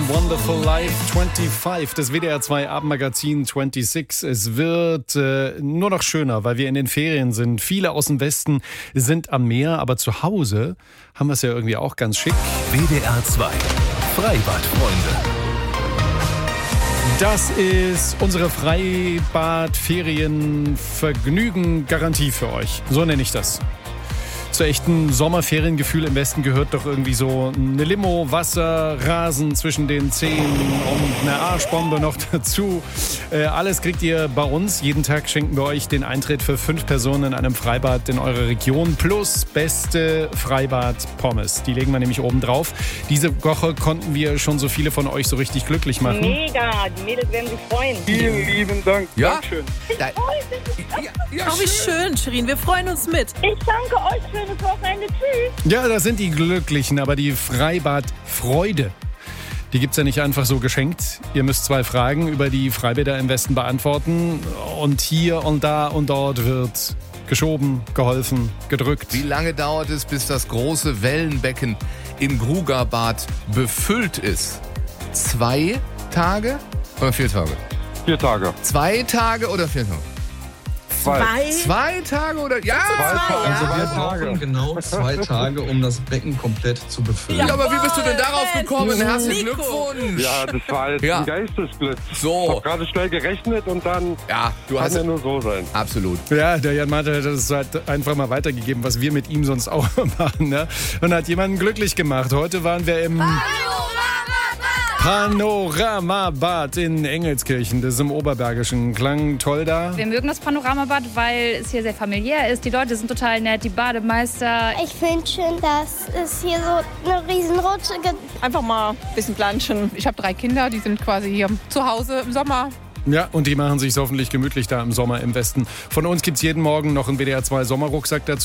Wonderful Life 25, das WDR 2 Abendmagazin 26. Es wird nur noch schöner, weil wir in den Ferien sind. Viele aus dem Westen sind am Meer, aber zu Hause haben wir es ja irgendwie auch ganz schick. WDR 2 Freibadfreunde. Das ist unsere Freibad-Ferien-Vergnügen-Garantie für euch. So nenne ich das. Zu echten Sommerferiengefühl im Westen gehört doch irgendwie so eine Limo, Wasser, Rasen zwischen den Zehen und eine Arschbombe noch dazu. Alles kriegt ihr bei uns. Jeden Tag schenken wir euch den Eintritt für 5 Personen in einem Freibad in eurer Region plus beste Freibad-Pommes. Die legen wir nämlich oben drauf. Diese Woche konnten wir schon so viele von euch so richtig glücklich machen. Mega, die Mädels werden sich freuen. Vielen lieben Dank. Ja? Dankeschön. Ja, Wie schön, Shirin. Wir freuen uns mit. Ich danke euch, schönes Wochenende. Tschüss. Ja, das sind die Glücklichen, aber die Freibad-Freude, die gibt's ja nicht einfach so geschenkt. Ihr müsst 2 Fragen über die Freibäder im Westen beantworten. Und hier und da und dort wird geschoben, geholfen, gedrückt. Wie lange dauert es, bis das große Wellenbecken im Grugerbad befüllt ist? 2 Tage oder 4 Tage? 4 Tage. 2 Tage oder 4 Tage? 2 Tage oder? Ja! Also wir Tage. brauchen genau 2 Tage, um das Becken komplett zu befüllen. Ja, aber wie bist du denn darauf gekommen? Herzlichen Nico. Glückwunsch! Ja, das war jetzt Ja. ein Geistesblitz. So. Ich habe gerade schnell gerechnet und dann Ja, du kann hast ja nur so sein. absolut. Ja, der Jan Martin hat das halt einfach mal weitergegeben, was wir mit ihm sonst auch machen. Ne? Und hat jemanden glücklich gemacht. Heute waren wir im Panoramabad in Engelskirchen. Das ist im Oberbergischen. Klang toll da. Wir mögen das Panoramabad, weil es hier sehr familiär ist. Die Leute sind total nett, die Bademeister. Ich finde schön, dass es hier so eine Riesenrutsche gibt. Einfach mal ein bisschen planschen. Ich habe 3 Kinder, die sind quasi hier zu Hause im Sommer. Ja, und die machen sich hoffentlich gemütlich da im Sommer im Westen. Von uns gibt's jeden Morgen noch einen WDR 2 Sommerrucksack dazu.